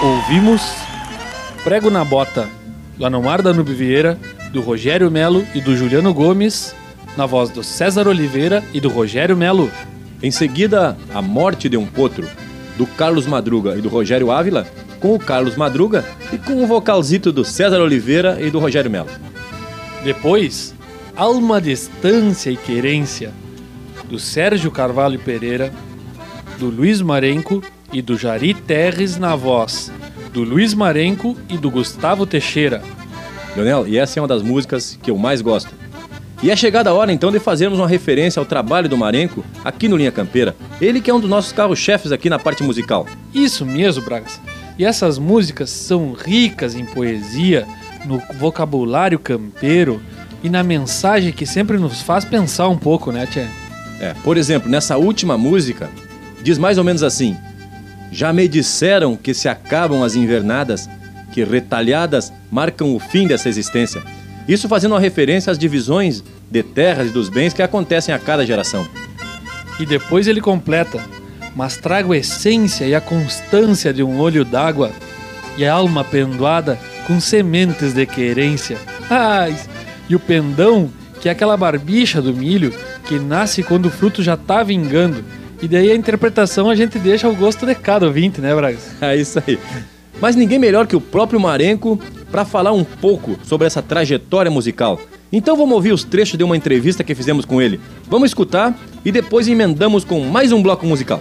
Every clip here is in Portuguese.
Ouvimos Prego na Bota, do Anomar Danube Vieira, do Rogério Melo e do Juliano Gomes, na voz do César Oliveira e do Rogério Melo. Em seguida, A Morte de um Potro, do Carlos Madruga e do Rogério Ávila, com o Carlos Madruga e com o vocalzito do César Oliveira e do Rogério Melo. Depois, Alma, Distância e Querência, do Sérgio Carvalho Pereira, do Luiz Marenco e do Jari Terres na voz, do Luiz Marenco e do Gustavo Teixeira. Leonel, e essa é uma das músicas que eu mais gosto. E é chegada a hora então de fazermos uma referência ao trabalho do Marenco aqui no Linha Campeira. Ele que é um dos nossos carro-chefes aqui na parte musical. Isso mesmo, Bragas. E essas músicas são ricas em poesia, no vocabulário campeiro e na mensagem que sempre nos faz pensar um pouco, né, tchê? Por exemplo, nessa última música, diz mais ou menos assim: já me disseram que se acabam as invernadas, que retalhadas marcam o fim dessa existência. Isso fazendo uma referência às divisões de terras e dos bens que acontecem a cada geração. E depois ele completa: mas trago a essência e a constância de um olho d'água e a alma pendoada com sementes de querência. E o pendão, que é aquela barbicha do milho que nasce quando o fruto já tá vingando. E daí a interpretação a gente deixa ao gosto de cada ouvinte, né, Bragas? É isso aí. Mas ninguém melhor que o próprio Marenco para falar um pouco sobre essa trajetória musical. Então vamos ouvir os trechos de uma entrevista que fizemos com ele. Vamos escutar e depois emendamos com mais um bloco musical.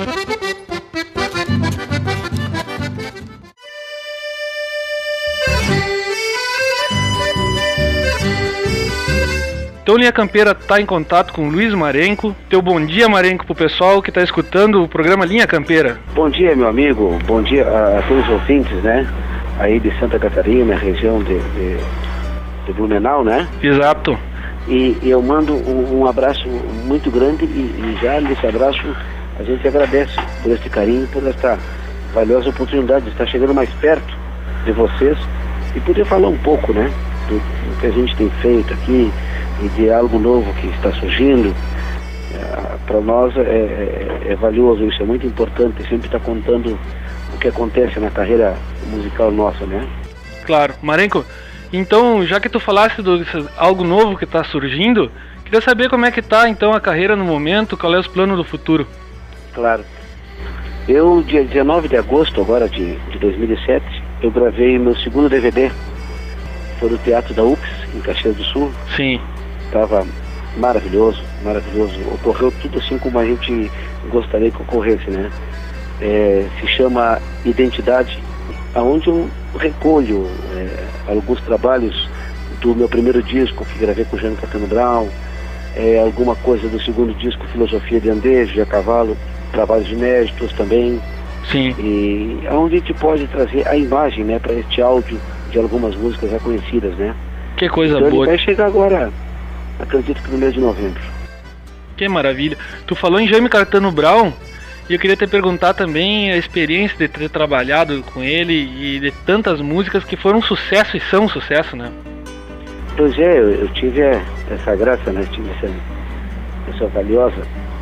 Então Linha Campeira está em contato com o Luiz Marenco. Teu bom dia, Marenco, pro pessoal que está escutando o programa Linha Campeira. Bom dia, meu amigo. Bom dia a todos os ouvintes, né? Aí de Santa Catarina, região de Blumenau, né? Exato. E eu mando um abraço muito grande e já nesse abraço a gente agradece por esse carinho, por esta valiosa oportunidade de estar chegando mais perto de vocês e poder falar um pouco, né? Do que a gente tem feito aqui e de algo novo que está surgindo. Para nós é valioso, isso é muito importante, sempre estar contando o que acontece na carreira musical nossa, né? Claro. Marenco, então, já que tu falaste de algo novo que está surgindo, queria saber como é que está então a carreira no momento, qual é os planos do futuro? Claro. Eu, dia 19 de agosto agora de 2007, eu gravei meu segundo DVD. Foi no Teatro da UPS, em Caxias do Sul. Sim. Estava maravilhoso, maravilhoso. Ocorreu tudo assim como a gente gostaria que ocorresse, né? Se chama Identidade, onde eu recolho alguns trabalhos do meu primeiro disco, que gravei com o Jânio Caetano Brown, alguma coisa do segundo disco, Filosofia de Andejo, de a Cavalo, trabalhos inéditos também. Sim. E onde a gente pode trazer a imagem, né, para este áudio de algumas músicas já conhecidas, né? Que coisa então boa. Ele vai chegar agora, acredito que no mês de novembro. Que maravilha. Tu falou em Jânio Caetano Brown e eu queria te perguntar também a experiência de ter trabalhado com ele e de tantas músicas que foram sucesso e são um sucesso, né? Pois é, eu tive essa graça, né? Tive essa valiosa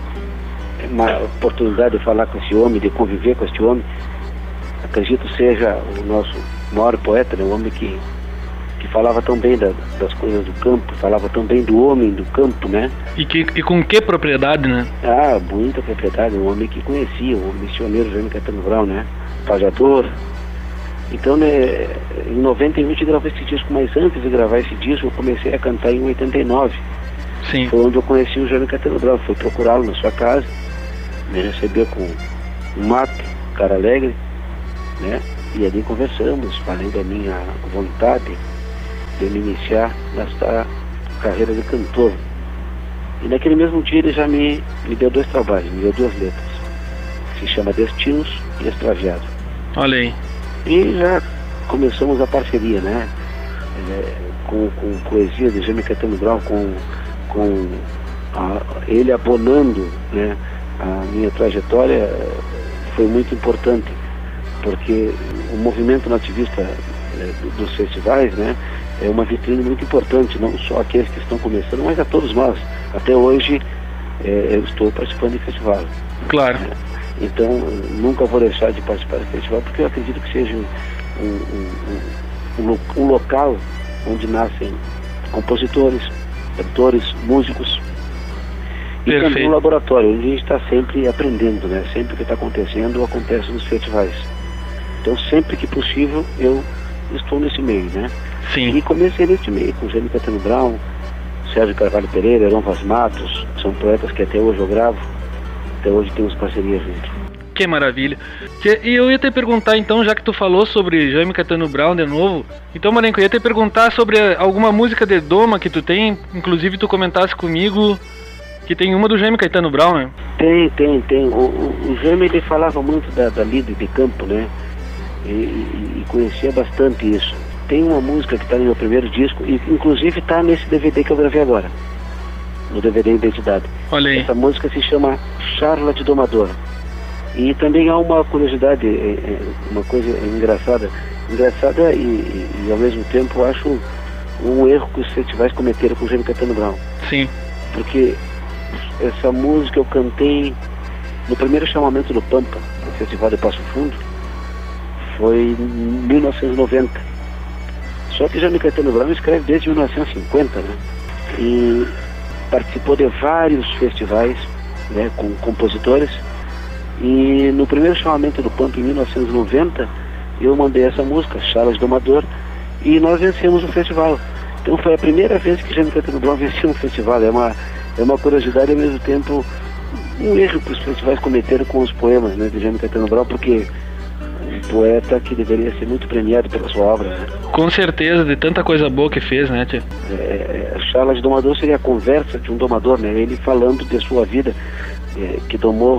uma oportunidade de falar com esse homem, de conviver com esse homem. Acredito seja o nosso maior poeta, né? Um homem que falava tão bem das coisas do campo, falava tão bem do homem do campo, né? E com que propriedade, né? Muita propriedade, um homem que conhecia, o missioneiro Jânio Caetano Brown, né? Pajador. Então, né, em 91 a gente gravou esse disco, mas antes de gravar esse disco eu comecei a cantar em 89. Sim. Foi onde eu conheci o Jânio Caetano Brown, fui procurá-lo na sua casa, me recebeu com um mate, cara alegre, né? E ali conversamos, falei da minha vontade de me iniciar nesta carreira de cantor. E naquele mesmo dia ele já me deu 2 trabalhos, me deu 2 letras. Se chama Destinos e Extraviado. Olha aí. E já começamos a parceria, né? Com poesia de Jânio Caetano Brown, com ele abonando, né, a minha trajetória, foi muito importante, porque o movimento nativista dos festivais, né, é uma vitrine muito importante, não só aqueles que estão começando, mas a todos nós. Até hoje eu estou participando de festival. Claro. Então, nunca vou deixar de participar do festival, porque eu acredito que seja um local onde nascem compositores, cantores, músicos, e Perfeito. também um laboratório, onde a gente está sempre aprendendo, né? Sempre que está acontecendo, acontece nos festivais. Então, sempre que possível, eu estou nesse meio, né? Sim. E comecei nesse meio, com Jaime Caetano Brown, Sérgio Carvalho Pereira, Heron Vaz Matos, são poetas que até hoje eu gravo, até hoje temos parceria junto. Que maravilha. E eu ia te perguntar então, já que tu falou sobre Jaime Caetano Brown de novo, então, Marenco, eu ia te perguntar sobre alguma música de Doma que tu tem, inclusive tu comentasse comigo que tem uma do Jaime Caetano Brown, né? Tem. O Jaime, ele falava muito da lida de campo, né? E conhecia bastante isso. Tem uma música que está no meu primeiro disco, e inclusive está nesse DVD que eu gravei agora, no DVD Identidade. Olha aí. Essa música se chama Charla de Domador. E também há uma curiosidade, uma coisa engraçada e ao mesmo tempo acho um erro que os festivais cometeram com o Jaime Caetano Brown. Sim. Porque essa música eu cantei no primeiro chamamento do Pampa, no Festival de Passo Fundo, foi em 1990. Só que Jaime Caetano Brown escreve desde 1950, né? E participou de vários festivais, né, com compositores. E no primeiro chamamento do Pampa, em 1990, eu mandei essa música, Charla de Domador, e nós vencemos o festival. Então foi a primeira vez que Jaime Caetano Brown venceu um festival. É uma curiosidade e ao mesmo tempo um erro que os festivais cometeram com os poemas, né, de Jaime Caetano Brown, porque um poeta que deveria ser muito premiado pela sua obra, né? Com certeza, de tanta coisa boa que fez, né, tia? A Charla de Domador seria a conversa de um domador, né? Ele falando de sua vida, que domou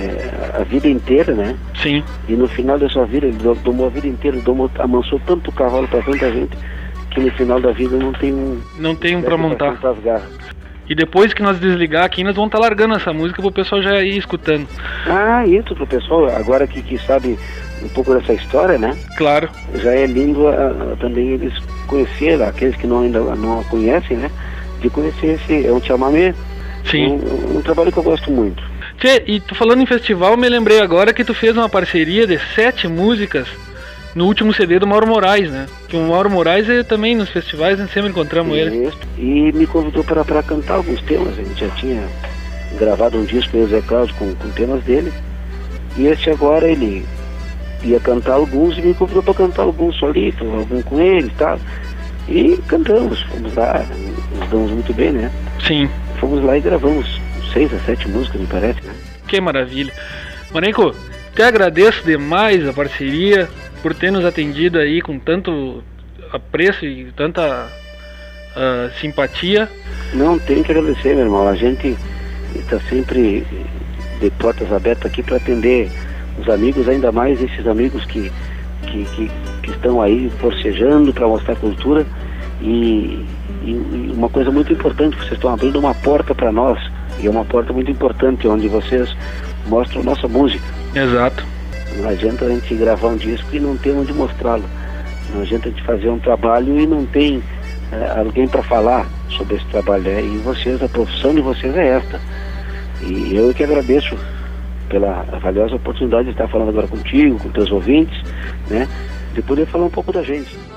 a vida inteira, né? Sim. E no final da sua vida, ele domou a vida inteira, amansou tanto o cavalo para tanta gente, que no final da vida não tem um pra montar. As garras. E depois que nós desligar aqui, nós vamos estar largando essa música pro pessoal já ir escutando. Isso pro pessoal, agora que sabe um pouco dessa história, né? Claro. Já é lindo também eles conhecerem, aqueles que ainda não a conhecem, né? De conhecer é um chamamé. Sim. Um trabalho que eu gosto muito. Tchê, e tu falando em festival, me lembrei agora que tu fez uma parceria de 7 músicas no último CD do Mauro Moraes, né? Que o Mauro Moraes também nos festivais, nós sempre encontramos ele. E me convidou para cantar alguns temas. A gente já tinha gravado um disco com o Zé Cláudio com temas dele. E este agora ele ia cantar alguns e me convidou para cantar alguns solito, algum com ele e tal. E cantamos, fomos lá, nos damos muito bem, né? Sim. Fomos lá e gravamos 6 a 7 músicas, me parece, né? Que maravilha. Marenco, te agradeço demais a parceria, por ter nos atendido aí com tanto apreço e tanta simpatia. Não, tem que agradecer, meu irmão. A gente está sempre de portas abertas aqui para atender os amigos, ainda mais esses amigos que estão aí forcejando para mostrar cultura. E uma coisa muito importante, vocês estão abrindo uma porta para nós, e é uma porta muito importante, onde vocês mostram nossa música. Exato. Não adianta a gente gravar um disco e não ter onde mostrá-lo. Não adianta a gente fazer um trabalho e não tem alguém para falar sobre esse trabalho. E vocês, a profissão de vocês é esta. E eu que agradeço pela valiosa oportunidade de estar falando agora contigo, com teus ouvintes, né, de poder falar um pouco da gente.